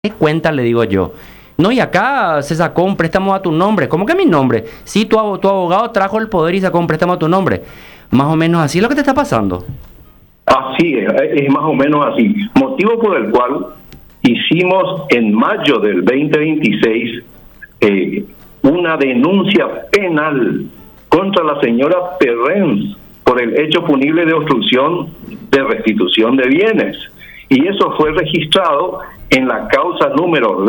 ¿Qué cuenta? Le digo yo. No, y acá se sacó un préstamo a tu nombre. ¿Cómo que a mi nombre? Sí, tu abogado trajo el poder y sacó un préstamo a tu nombre. Más o menos así es lo que te está pasando. Así es más o menos así. Motivo por el cual hicimos en mayo del 2026 una denuncia penal contra la señora Perrens por el hecho punible de obstrucción de restitución de bienes. Y eso fue registrado en la causa número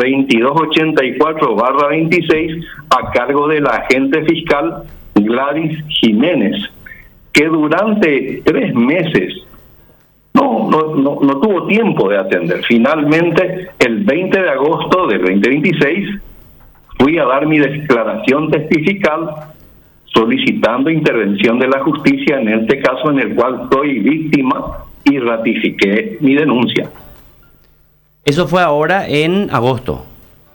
2284/26 a cargo de la agente fiscal Gladys Jiménez, que durante 3 meses no tuvo tiempo de atender. Finalmente, el 20 de agosto del 2026, fui a dar mi declaración testifical solicitando intervención de la justicia en este caso en el cual soy víctima y ratifiqué mi denuncia. Eso fue ahora en agosto.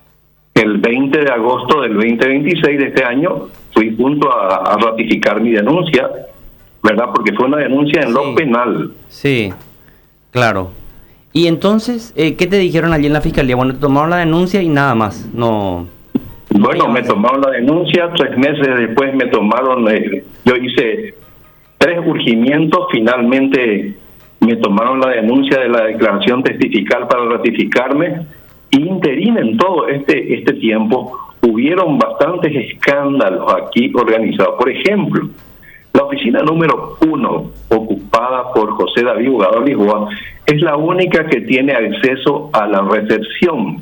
El 20 de agosto del 2026 de este año fui junto a ratificar mi denuncia, ¿verdad? Porque fue una denuncia en lo penal. Sí, claro. Y entonces, ¿qué te dijeron allí en la fiscalía? Bueno, te tomaron la denuncia y nada más. Bueno, me tomaron la denuncia, 3 meses después me tomaron, yo hice 3 urgimientos, finalmente me tomaron la denuncia de la declaración testifical para ratificarme. Interín en todo este tiempo hubieron bastantes escándalos aquí organizados. Por ejemplo, la oficina número 1, ocupada por José David Bogado Lisboa, es la única que tiene acceso a la recepción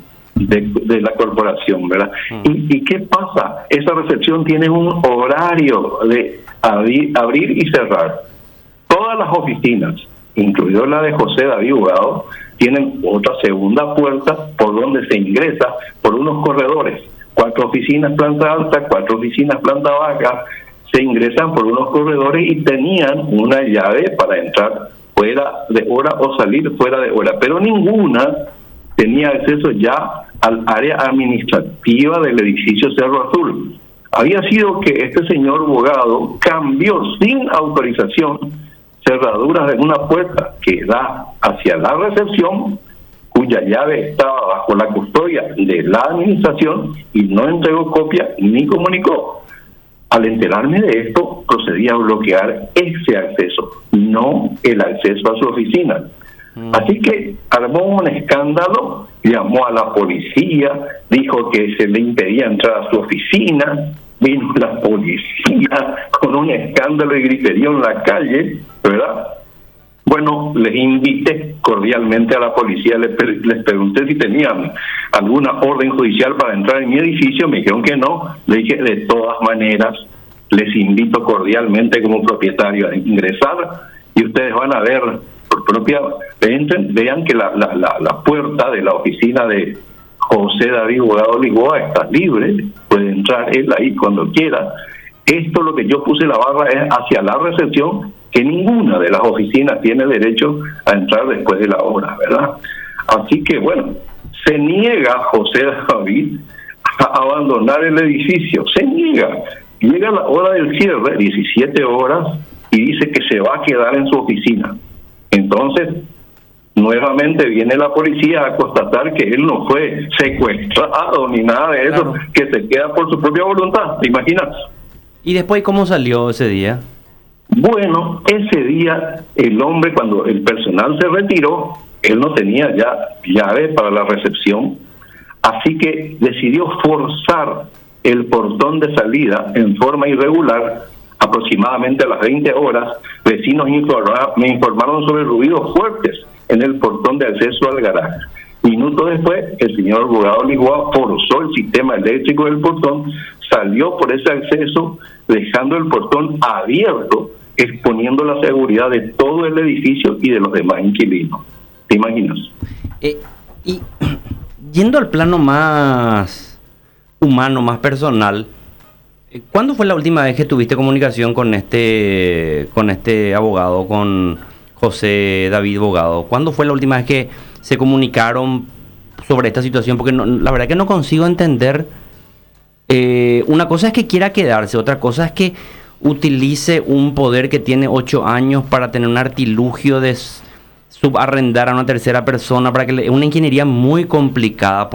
de la corporación, ¿verdad? ¿Y qué pasa? Esa recepción tiene un horario de abrir y cerrar. Todas las oficinas, incluido la de José David Bogado, tienen otra segunda puerta por donde se ingresa por unos corredores. 4 oficinas planta alta, 4 oficinas planta baja, se ingresan por unos corredores y tenían una llave para entrar fuera de hora o salir fuera de hora, pero ninguna tenía acceso ya al área administrativa del edificio Cerro Azul. Había sido que este señor Bogado cambió sin autorización cerraduras de una puerta que da hacia la recepción, cuya llave estaba bajo la custodia de la administración, y no entregó copia ni comunicó. Al enterarme de esto, procedí a bloquear ese acceso, no el acceso a su oficina. Así que armó un escándalo, llamó a la policía, dijo que se le impedía entrar a su oficina, vino la policía con un escándalo y griterío en la calle, ¿verdad? Bueno, les invité cordialmente a la policía, les pregunté si tenían alguna orden judicial para entrar en mi edificio, me dijeron que no. Le dije, de todas maneras, les invito cordialmente como propietario a ingresar y ustedes van a ver por propia, vean que la puerta de la oficina de José David Bogado Lisboa está libre, puede entrar él ahí cuando quiera. Esto, lo que yo puse la barra es hacia la recepción, que ninguna de las oficinas tiene derecho a entrar después de la hora, ¿verdad? Así que bueno, se niega José David a abandonar el edificio, se niega. Llega la hora del cierre, 17 horas, y dice que se va a quedar en su oficina. Entonces, nuevamente viene la policía a constatar que él no fue secuestrado ni nada de eso, claro, que se queda por su propia voluntad, ¿te imaginas? ¿Y después cómo salió ese día? Bueno, ese día el hombre, cuando el personal se retiró, él no tenía ya llave para la recepción, así que decidió forzar el portón de salida en forma irregular. Aproximadamente a las 20 horas, vecinos me informaron sobre ruidos fuertes en el portón de acceso al garaje. Minutos después, el señor Bogado Lisboa forzó el sistema eléctrico del portón, salió por ese acceso, dejando el portón abierto, exponiendo la seguridad de todo el edificio y de los demás inquilinos. ¿Te imaginas? Y yendo al plano más humano, más personal, ¿cuándo fue la última vez que tuviste comunicación con este abogado, con José David Bogado? ¿Cuándo fue la última vez que se comunicaron sobre esta situación? Porque la verdad que no consigo entender. Una cosa es que quiera quedarse, otra cosa es que utilice un poder que tiene 8 años para tener un artilugio subarrendar a una tercera persona para que una ingeniería muy complicada.